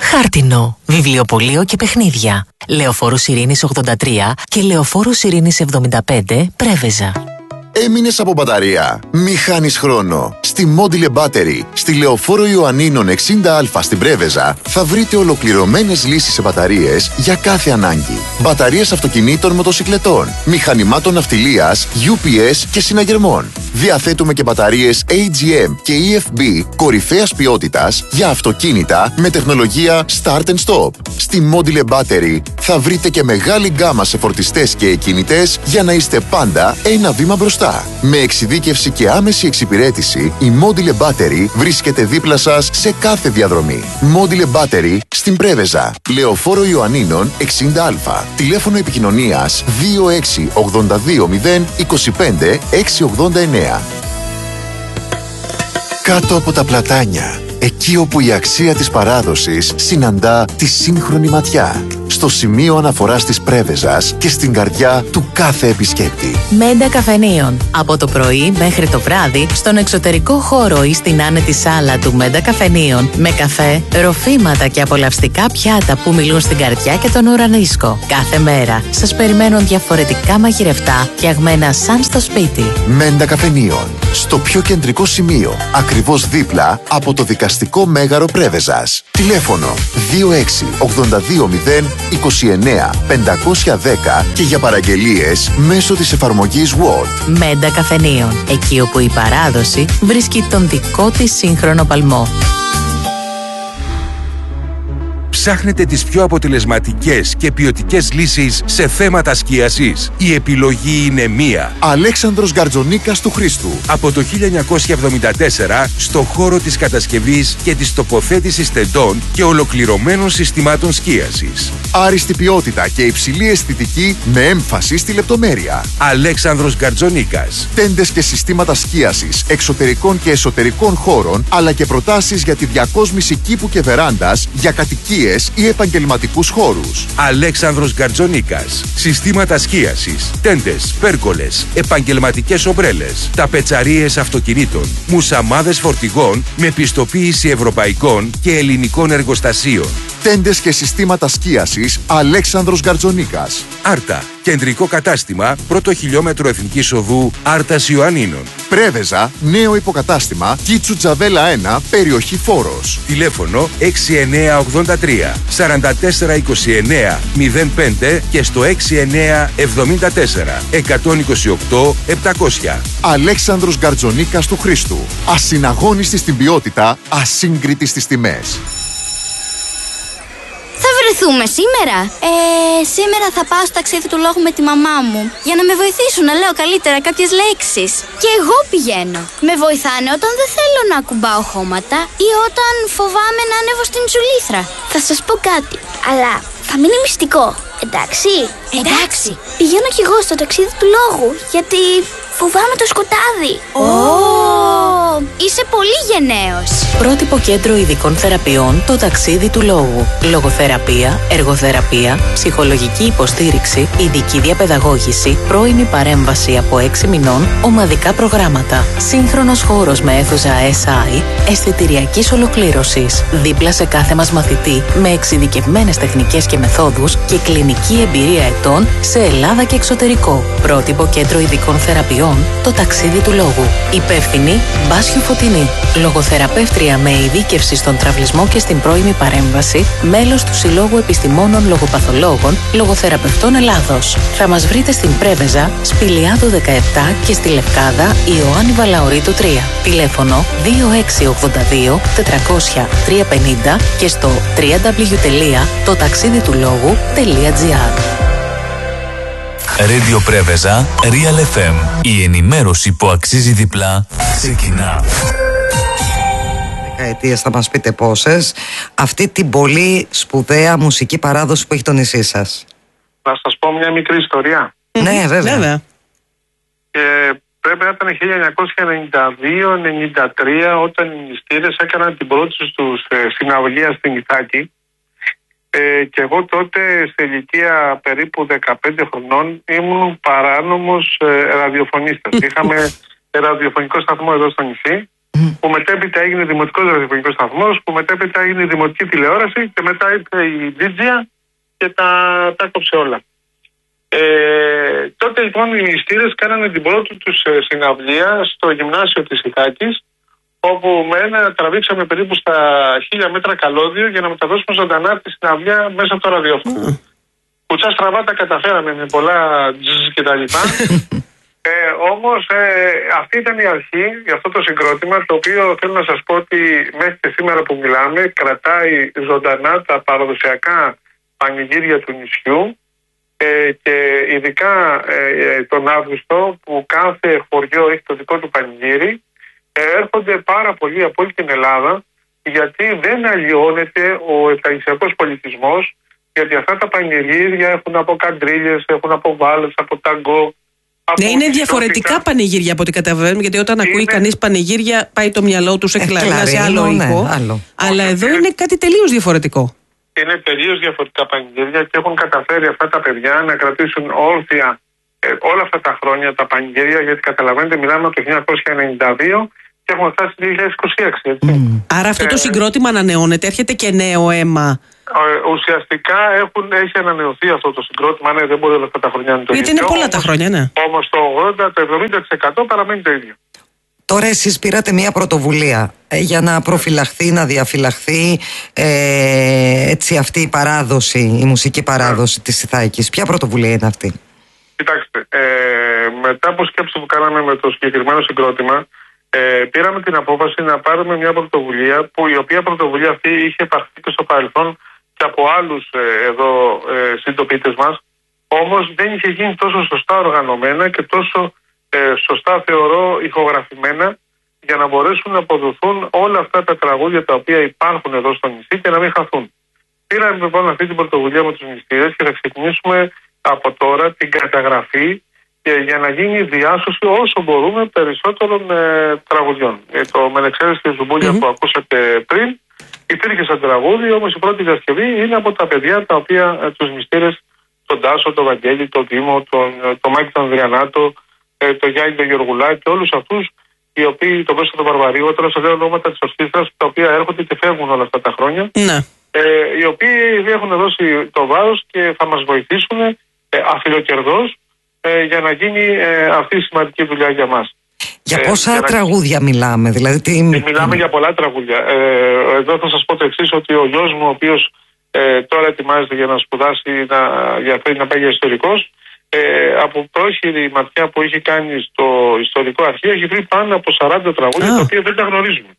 Χάρτινο, βιβλιοπωλείο και παιχνίδια. Λεωφόρου Ειρήνης 83 και Λεωφόρου Ειρήνης 75, Πρέβεζα. Έμεινες από μπαταρία? Μη χάνεις χρόνο. Στη Module Battery, στη Λεωφόρο Ιωαννίνων 60Α στην Πρέβεζα, θα βρείτε ολοκληρωμένες λύσεις σε μπαταρίες για κάθε ανάγκη. Μπαταρίες αυτοκινήτων, μοτοσικλετών, μηχανημάτων ναυτιλίας, UPS και συναγερμών. Διαθέτουμε και μπαταρίες AGM και EFB κορυφαίας ποιότητας για αυτοκίνητα με τεχνολογία Start and Stop. Στη Module Battery θα βρείτε και μεγάλη γκάμα σε φορτιστές και εκκινητές για να είστε πάντα ένα βήμα μπροστά. Με εξειδίκευση και άμεση εξυπηρέτηση, η Module Battery βρίσκεται δίπλα σας σε κάθε διαδρομή. Module Battery στην Πρέβεζα, Λεωφόρο Ιωαννίνων 60Α. Τηλέφωνο επικοινωνίας 2682025689. Κάτω από τα πλατάνια, εκεί όπου η αξία της παράδοσης συναντά τη σύγχρονη ματιά. Στο σημείο αναφοράς της Πρέβεζας και στην καρδιά του κάθε επισκέπτη. Μέντα Καφενείων. Από το πρωί μέχρι το βράδυ, στον εξωτερικό χώρο ή στην άνετη σάλα του Μέντα Καφενείων, με καφέ, ροφήματα και απολαυστικά πιάτα που μιλούν στην καρδιά και τον ουρανίσκο. Κάθε μέρα σας περιμένουν διαφορετικά μαγειρευτά, φτιαγμένα σαν στο σπίτι. Μέντα Καφενείων. Στο πιο κεντρικό σημείο, ακριβώς δίπλα από το δικαστικό μέγαρο Πρέβεζας. Τηλέφωνο 2682029510 και για παραγγελίες μέσω της εφαρμογής Word. Μέντα Καφενείων. Εκεί όπου η παράδοση βρίσκει τον δικό της σύγχρονο παλμό. Ψάχνετε τις πιο αποτελεσματικές και ποιοτικές λύσεις σε θέματα σκίασης? Η επιλογή είναι μία. Αλέξανδρος Γκαρτζονίκας του Χρήστου. Από το 1974 στο χώρο της κατασκευής και της τοποθέτησης τεντών και ολοκληρωμένων συστημάτων σκίασης. Άριστη ποιότητα και υψηλή αισθητική με έμφαση στη λεπτομέρεια. Αλέξανδρος Γκαρτζονίκας. Τέντες και συστήματα σκίασης εξωτερικών και εσωτερικών χώρων, αλλά και προτάσεις για τη διακόσμηση κήπου και βεράντας για κατοικίες ή επαγγελματικούς χώρους. Αλέξανδρος Γκαρτζονίκας. Συστήματα σκίασης, τέντες, πέρκολες, επαγγελματικές ομπρέλες, ταπετσαρίες αυτοκινήτων, μουσαμάδες φορτηγών με πιστοποίηση ευρωπαϊκών και ελληνικών εργοστασίων. Τέντες και συστήματα σκίασης Αλέξανδρος Γκαρτζονίκας. Άρτα. Κεντρικό κατάστημα, πρώτο χιλιόμετρο Εθνικής Οδού, Άρτας Ιωαννίνων. Πρέβεζα, νέο υποκατάστημα, Κίτσου Τζαβέλα 1, περιοχή Φόρος. Τηλέφωνο 6983 4429 05 και στο 6974 128 700. Αλέξανδρος Γκαρτζονίκας του Χρήστου. Ασυναγώνιστη στην ποιότητα, ασύγκριτη στις τιμές. Θα βρεθούμε σήμερα? Σήμερα θα πάω στο ταξίδι του λόγου με τη μαμά μου για να με βοηθήσουν να λέω καλύτερα κάποιες λέξεις. Και εγώ πηγαίνω. Με βοηθάνε όταν δεν θέλω να ακουμπάω χώματα ή όταν φοβάμαι να ανέβω στην τσουλήθρα. Θα σας πω κάτι, αλλά θα μείνει μυστικό. Εντάξει? Εντάξει. Πηγαίνω κι εγώ στο ταξίδι του λόγου, γιατί φοβάμαι το σκοτάδι. Είσαι πολύ γενναίος. Πρότυπο κέντρο ειδικών θεραπείων, το ταξίδι του λόγου. Λογοθεραπεία, εργοθεραπεία, ψυχολογική υποστήριξη, ειδική διαπαιδαγώγηση, πρώιμη παρέμβαση από 6 μηνών, ομαδικά προγράμματα. Σύγχρονος χώρος με αίθουσα SI, αισθητηριακής ολοκλήρωσης. Δίπλα σε κάθε μας μαθητή, με εξειδικευμένες τεχνικές και μεθόδους και κλινική εμπειρία ετών σε Ελλάδα και εξωτερικό. Πρότυπο κέντρο ειδικών θεραπείων, το ταξίδι του λόγου. Υπεύθυνη Μπάσιου Φωτεινή. Λογοθεραπεύτρια με ειδίκευση στον τραυλισμό και στην πρώιμη παρέμβαση, μέλος του Συλλόγου Επιστημόνων Λογοπαθολόγων Λογοθεραπευτών Ελλάδος. Θα μας βρείτε στην Πρέβεζα, Σπηλιάδου 17 και στη Λευκάδα Ιωάννη Βαλαωρίτου 3. Τηλέφωνο 2682 400 350 και στο www.totaxiditulogou.gr. Radio Πρέβεζα, Real FM. Η ενημέρωση που αξίζει διπλά ξεκινά. Δεκαετίες, θα μας πείτε πόσες, αυτή την πολύ σπουδαία μουσική παράδοση που έχει το νησί σας. Να σας πω μια μικρή ιστορία. Ναι, βέβαια. Και πρέπει να ήταν 1992-93 όταν οι νηστήρες έκαναν την πρώτη τους συναυλία στην Ιθάκη. Και εγώ τότε σε ηλικία περίπου 15 χρονών ήμουν παράνομος ραδιοφωνίστας. Είχαμε ραδιοφωνικό σταθμό εδώ στο νησί που μετέπειτα έγινε δημοτικός ραδιοφωνικός σταθμός, που μετέπειτα έγινε δημοτική τηλεόραση και μετά ήρθε η Δίτζια και τα κόψε όλα. Τότε λοιπόν οι νηστήρες κάνανε την πρώτη τους συναυλία στο γυμνάσιο της Ιθάκης, όπου τραβήξαμε περίπου στα 1000 μέτρα καλώδιο για να μεταδώσουμε ζωντανά τη συναυλία μέσα από το ραδιόφωνο. Κουτσά στραβά τα καταφέραμε με πολλά τζζ και τα λοιπά. Όμως αυτή ήταν η αρχή για αυτό το συγκρότημα, το οποίο θέλω να σας πω ότι μέχρι και σήμερα που μιλάμε κρατάει ζωντανά τα παραδοσιακά πανηγύρια του νησιού, και ειδικά τον Αύγουστο που κάθε χωριό έχει το δικό του πανηγύρι. Έρχονται πάρα πολλοί από όλη την Ελλάδα, γιατί δεν αλλοιώνεται ο εκκλησιακός πολιτισμός, γιατί αυτά τα πανηγύρια έχουν από καντρίλιες, έχουν από βάλες, από ταγκό. Ναι, είναι διαφορετικά πανηγύρια από ό,τι καταλαβαίνουμε, γιατί όταν ακούει κανείς πανηγύρια πάει το μυαλό του σε κλαρινά, σε άλλο ήχο. Αλλά εδώ είναι κάτι τελείως διαφορετικό. Είναι τελείως διαφορετικά πανηγύρια και έχουν καταφέρει αυτά τα παιδιά να κρατήσουν όρθια όλα αυτά τα χρόνια τα πανηγύρια, γιατί καταλαβαίνετε μιλάμε από το 1992 και έχουμε φτάσει το 2026. Έτσι. Άρα αυτό το συγκρότημα ανανεώνεται, έρχεται και νέο αίμα. Ουσιαστικά έχει ανανεωθεί αυτό το συγκρότημα, ναι, δεν μπορεί όλα αυτά τα χρόνια να είναι το ίδιο. Γιατί είναι πολλά τα χρόνια, ναι. Όμως το 80-70% παραμένει το ίδιο. Τώρα εσείς πήρατε μια πρωτοβουλία για να προφυλαχθεί, να διαφυλαχθεί έτσι αυτή η παράδοση, η μουσική παράδοση της Ιθάκης. Ποια πρωτοβουλία είναι αυτή? Κοιτάξτε, μετά από σκέψη που κάναμε με το συγκεκριμένο συγκρότημα, πήραμε την απόφαση να πάρουμε μια πρωτοβουλία, που η οποία πρωτοβουλία αυτή είχε υπαρχθεί και στο παρελθόν και από άλλους εδώ συντοπίτες μας, όμως δεν είχε γίνει τόσο σωστά οργανωμένα και τόσο σωστά θεωρώ ηχογραφημένα, για να μπορέσουν να αποδοθούν όλα αυτά τα τραγούδια τα οποία υπάρχουν εδώ στο νησί και να μην χαθούν. Πήραμε λοιπόν αυτή την πρωτοβουλία με τους νηστήρες και θα ξεκινήσουμε από τώρα την καταγραφή για να γίνει διάσωση όσο μπορούμε περισσότερων τραγουδιών. Το Μενεξέδες και Ζουμπούλια που ακούσατε πριν υπήρχε σαν τραγούδι, όμως η πρώτη διασκευή είναι από τα παιδιά τα οποία τους νηστήρες, τον Τάσο, τον Βαγγέλη, τον Δήμο, τον Μάκη τον Ανδριανάτο, τον Γιάννη τον Γεωργουλάκη και όλους αυτούς οι οποίοι, τον Κώστα τον Βαρβαρίου, τώρα σας λέω ονόματα της ορχήστρας τα οποία έρχονται και φεύγουν όλα αυτά τα χρόνια, οι οποίοι έχουν δώσει το βάρος και θα μας βοηθήσουν αφιλοκερδώς για να γίνει αυτή η σημαντική δουλειά για μας. Για πόσα τραγούδια μιλάμε, δηλαδή μιλάμε για πολλά τραγούδια. Εδώ θα σας πω το εξής, ότι ο γιος μου, ο οποίος τώρα ετοιμάζεται για να σπουδάσει, να πάει για ιστορικός, από πρόχειρη ματιά που έχει κάνει στο ιστορικό αρχείο, έχει βρει πάνω από 40 τραγούδια τα οποία δεν τα γνωρίζουμε.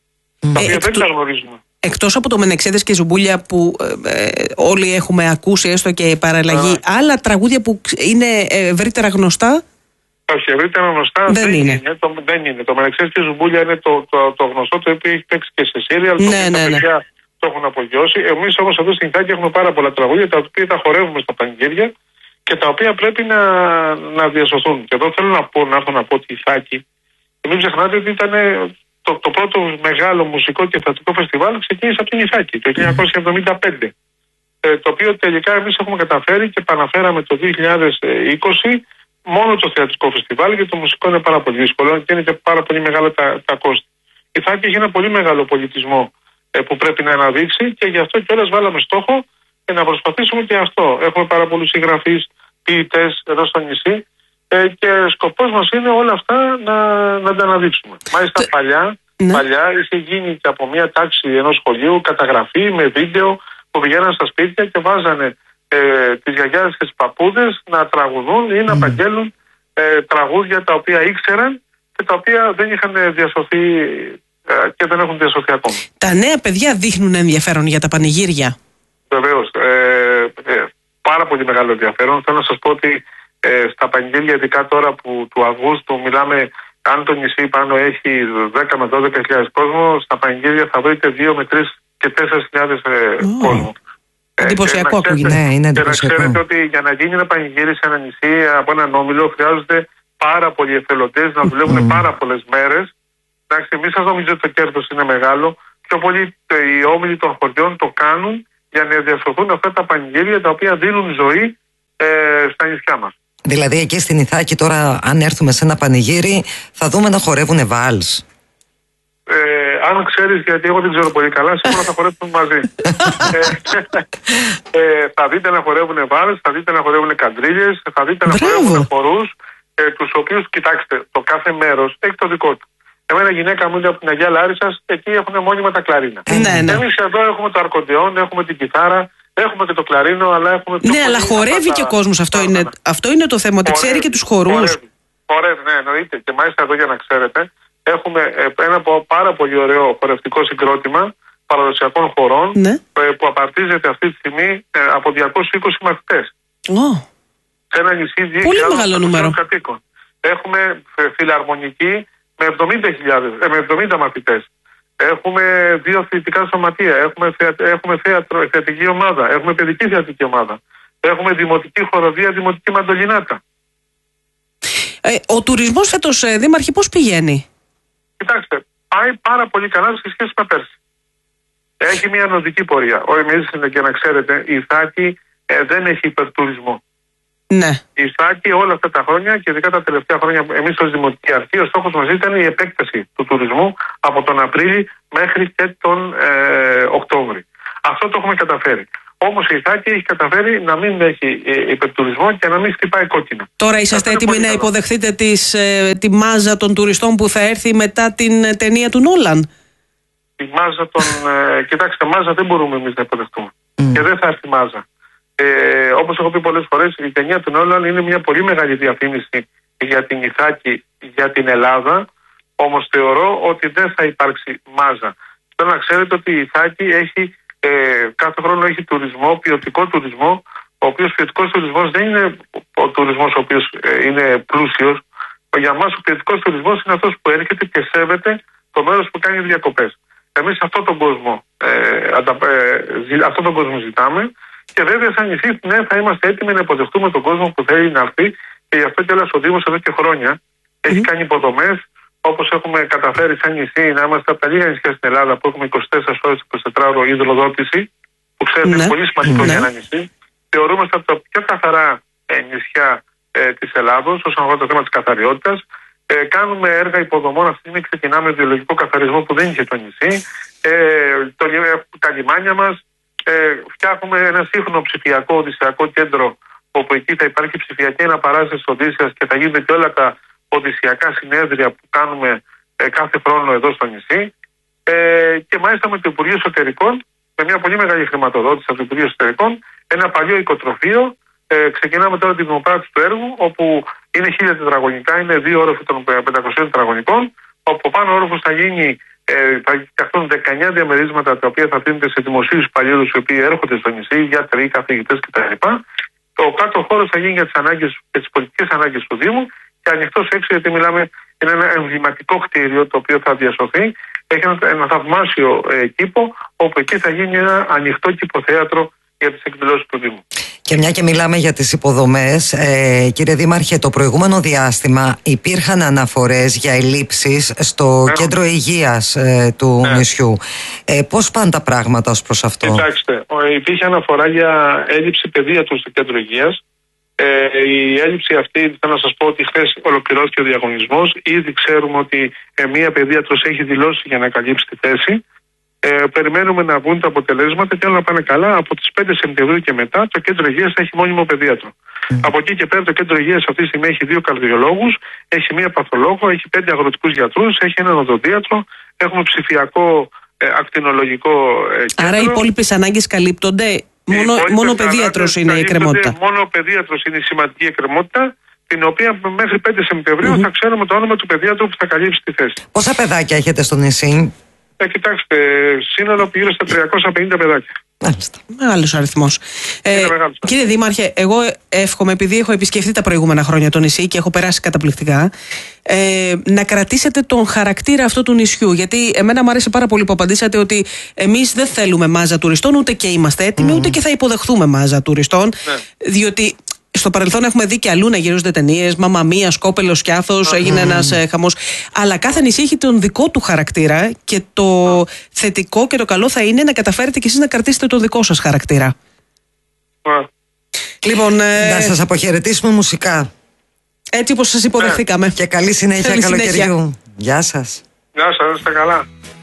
Εκτός από το Μενεξέδες και Ζουμπούλια που όλοι έχουμε ακούσει, έστω και παραλλαγή, άλλα τραγούδια που είναι ευρύτερα γνωστά? Όχι, ευρύτερα γνωστά δεν είναι. Το Μενεξέδες και Ζουμπούλια είναι το γνωστό, το οποίο έχει παίξει και σε σύριαλ, τα παιδιά το έχουν απογειώσει. Εμείς όμως εδώ στην Ιθάκη έχουμε πάρα πολλά τραγούδια τα οποία τα χορεύουμε στα πανηγύρια και τα οποία πρέπει να διασωθούν. Και εδώ θέλω να έρθω να πω ότι η Ιθάκη, μην ξεχνάτε ότι ήταν το πρώτο μεγάλο μουσικό και θεατρικό φεστιβάλ ξεκίνησε από την Ιθάκη το 1975. Το οποίο τελικά εμείς έχουμε καταφέρει και επαναφέραμε το 2020 μόνο το θεατρικό φεστιβάλ, γιατί το μουσικό είναι πάρα πολύ δύσκολο και είναι και πάρα πολύ μεγάλα τα κόστη. Η Ιθάκη έχει ένα πολύ μεγάλο πολιτισμό που πρέπει να αναδείξει και γι' αυτό κιόλας βάλαμε στόχο να προσπαθήσουμε και αυτό. Έχουμε πάρα πολλούς συγγραφείς, ποιητές εδώ στο νησί και σκοπός μας είναι όλα αυτά να τα αναδείξουμε. Μάλιστα παλιά είχε γίνει και από μια τάξη ενός σχολείου καταγραφή με βίντεο που πηγαίναν στα σπίτια και βάζανε τις γιαγιάδες και τις παππούδες να τραγουδούν ή να απαγγέλουν τραγούδια τα οποία ήξεραν και τα οποία δεν είχαν διασωθεί και δεν έχουν διασωθεί ακόμα. Τα νέα παιδιά δείχνουν ενδιαφέρον για τα πανηγύρια? Βεβαίως, πάρα πολύ μεγάλο ενδιαφέρον. Θέλω να σας πω ότι στα πανηγύρια, ειδικά τώρα που του Αυγούστου μιλάμε, αν το νησί πάνω έχει 10 με 12.000 κόσμο, στα πανηγύρια θα βρείτε 2 με 3 και 4.000 κόσμο. Εντυπωσιακό ακούγεται. Είναι και να ξέρετε ότι για να γίνει ένα πανηγύρι σε ένα νησί από έναν όμιλο χρειάζονται πάρα πολλοί εθελοντές να δουλεύουν πάρα πολλές μέρες. Εντάξει, μην σας νομίζετε ότι το κέρδος είναι μεγάλο. Πιο πολύ οι όμιλοι των χωριών το κάνουν για να διασωθούν αυτά τα πανηγύρια τα οποία δίνουν ζωή στα νησιά μας. Δηλαδή εκεί στην Ιθάκη τώρα, αν έρθουμε σε ένα πανηγύρι, θα δούμε να χορεύουν βάλς? Αν ξέρεις, γιατί εγώ δεν ξέρω πολύ καλά, σίγουρα θα χορέψουν μαζί. Θα δείτε να χορεύουν βάλες, θα δείτε να χορεύουν καντρίλιες, θα δείτε να χορεύουν χορούς, τους οποίους, κοιτάξτε, το κάθε μέρος έχει το δικό του. Εμένα η γυναίκα μου είναι από την Αγία Λάρισσας, εκεί έχουν μόνιμα τα κλαρίνα. Εμείς εδώ έχουμε το αρκοντεόν, έχουμε την κιθάρα, έχουμε και το κλαρίνο, αλλά έχουμε. Ναι, αλλά χορεύει και ο κόσμος. Αυτό είναι το θέμα, ότι ξέρει και τους χορούς. Χορεύει, ναι, εννοείται. Και μάλιστα εδώ, για να ξέρετε, έχουμε ένα πάρα πολύ ωραίο χορευτικό συγκρότημα παραδοσιακών χορών, που απαρτίζεται αυτή τη στιγμή από 220 μαθητές. Σε ένα νησί 2.000 κατοίκων. Έχουμε φιλαρμονική με 70 μαθητές. Έχουμε 2 αθλητικά σωματεία, έχουμε θεατρική ομάδα, έχουμε παιδική θεατρική ομάδα, έχουμε δημοτική χοροδία, δημοτική μαντολινάτα. Ο τουρισμός φέτος, Δήμαρχε, πώς πηγαίνει? Κοιτάξτε, πάει πάρα πολύ καλά σε σχέση με πέρσι. Έχει μια νοδική πορεία. Εμείς, και να ξέρετε, η Ιθάκη δεν έχει υπερτουρισμό. Ναι. Η Ιθάκη όλα αυτά τα χρόνια, και ειδικά τα τελευταία χρόνια, εμείς ως Δημοτική Αρχή, ο στόχος μας ήταν η επέκταση του τουρισμού από τον Απρίλη μέχρι και τον Οκτώβρη. Αυτό το έχουμε καταφέρει. Όμως η Ιθάκη έχει καταφέρει να μην έχει υπερτουρισμό και να μην χτυπάει κόκκινα. Τώρα είσαστε έτοιμοι να υποδεχτείτε τη μάζα των τουριστών που θα έρθει μετά την ταινία του Νόλαν? Τη μάζα των. Κοιτάξτε, μάζα δεν μπορούμε εμείς να υποδεχτούμε. Και δεν θα έρθει μάζα. Όπως έχω πει πολλές φορές, η ταινία του Νόλαν είναι μια πολύ μεγάλη διαφήμιση για την Ιθάκη, για την Ελλάδα. Όμως θεωρώ ότι δεν θα υπάρξει μάζα. Θέλω να ξέρετε ότι η Ιθάκη έχει. Κάθε χρόνο έχει τουρισμό, ποιοτικό τουρισμό, ο οποίος ποιοτικός τουρισμός δεν είναι ο τουρισμός ο οποίος είναι πλούσιος. Για μας ο ποιοτικός τουρισμός είναι αυτός που έρχεται και σέβεται το μέρος που κάνει διακοπές. Εμείς αυτόν τον κόσμο ζητάμε, και βέβαια σαν νησί, ναι, θα είμαστε έτοιμοι να υποδεχτούμε τον κόσμο που θέλει να έρθει, και γι' αυτό κιόλας ο Δήμος εδώ και χρόνια έχει κάνει υποδομές. Όπως έχουμε καταφέρει σαν νησί να είμαστε από τα λίγα νησιά στην Ελλάδα που έχουμε 24 ώρες 24ωρο υδροδότηση, που ξέρετε είναι πολύ σημαντικό για ένα νησί. Θεωρούμε από τα πιο καθαρά νησιά της Ελλάδος όσον αφορά το θέμα της καθαριότητας. Κάνουμε έργα υποδομών. Αυτή τη στιγμή ξεκινάμε βιολογικό καθαρισμό που δεν είχε το νησί. Τα λιμάνια μας. Φτιάχνουμε ένα σύγχρονο ψηφιακό οδυσσιακό κέντρο, όπου εκεί θα υπάρχει ψηφιακή αναπαράσταση Οδύσσιας και θα γίνονται και όλα τα οδυσσιακά συνέδρια που κάνουμε κάθε χρόνο εδώ στο νησί. Και μάλιστα με το Υπουργείο Εσωτερικών, με μια πολύ μεγάλη χρηματοδότηση από το Υπουργείο Εσωτερικών, ένα παλιό οικοτροφείο. Ξεκινάμε τώρα την δημοπράτηση του έργου, όπου είναι 1000 τετραγωνικά, είναι 2 όροφοι των 500 τετραγωνικών, όπου πάνω όροφος θα γίνει. Θα φτιαχτούν 19 διαμερίσματα, τα οποία θα δίνονται σε δημοσίους υπαλλήλους οι οποίοι έρχονται στο νησί, γιατροί, καθηγητές κτλ. Ο κάτω χώρος θα γίνει για τις ανάγκες και τις πολιτικές ανάγκες του Δήμου, και ανοιχτός έξω, γιατί μιλάμε, είναι ένα εμβληματικό κτίριο το οποίο θα διασωθεί. Έχει ένα θαυμάσιο κήπο, όπου εκεί θα γίνει ένα ανοιχτό κηποθέατρο για τις εκδηλώσεις του Δήμου. Και μια και μιλάμε για τις υποδομές, κύριε Δήμαρχε, το προηγούμενο διάστημα υπήρχαν αναφορές για ελλείψεις στο κέντρο υγείας του νησιού. Πώς πάνε τα πράγματα ως προς αυτό? Κοιτάξτε, υπήρχε αναφορά για έλλειψη παιδίατρου στο κέντρο υγείας. Η έλλειψη αυτή, θέλω να σας πω ότι χθες ολοκληρώθηκε ο διαγωνισμός. Ήδη ξέρουμε ότι μία παιδίατρος έχει δηλώσει για να καλύψει τη θέση. Περιμένουμε να βγουν τα αποτελέσματα και όλα να πάνε καλά. Από τις 5 Σεπτεμβρίου και μετά το κέντρο υγείας θα έχει μόνιμο παιδίατρο. Από εκεί και πέρα το κέντρο υγείας αυτή τη στιγμή έχει 2 καρδιολόγους, έχει 1 παθολόγο, έχει 5 αγροτικούς γιατρούς, έχει έναν οδοντίατρο, έχουμε ψηφιακό ακτινολογικό κέντρο. Άρα οι υπόλοιπες ανάγκες καλύπτονται. Μόνο παιδίατρος είναι η εκκρεμότητα. Μόνο ο παιδίατρος είναι η σημαντική εκκρεμότητα, την οποία μέχρι 5 Σεπτεμβρίου θα ξέρουμε το όνομα του παιδίατρου που θα καλύψει τη θέση. Πόσα παιδάκια έχετε στο νησί? Κοιτάξτε, σύνολο γύρω στα 350 παιδάκια. Μάλιστα. Μεγάλος αριθμός. Κύριε Δήμαρχε, εγώ εύχομαι, επειδή έχω επισκεφτεί τα προηγούμενα χρόνια το νησί και έχω περάσει καταπληκτικά, να κρατήσετε τον χαρακτήρα αυτού του νησιού. Γιατί εμένα μου άρεσε πάρα πολύ που απαντήσατε ότι εμείς δεν θέλουμε μάζα τουριστών, ούτε και είμαστε έτοιμοι, ούτε και θα υποδεχθούμε μάζα τουριστών. Διότι στο παρελθόν έχουμε δει και αλλού να γυρίζονται ταινίες, Μαμμα Μία, Σκόπελος, Σκιάθος, έγινε ένας χαμός. Αλλά κάθε νησί έχει τον δικό του χαρακτήρα, και το θετικό και το καλό θα είναι να καταφέρετε κι εσείς να κρατήσετε τον δικό σας χαρακτήρα. Λοιπόν, να σας αποχαιρετήσουμε μουσικά. Έτσι όπως σας υποδεχθήκαμε. Και καλή συνέχεια καλοκαιριού. Γεια σας. Γεια σας, είστε καλά.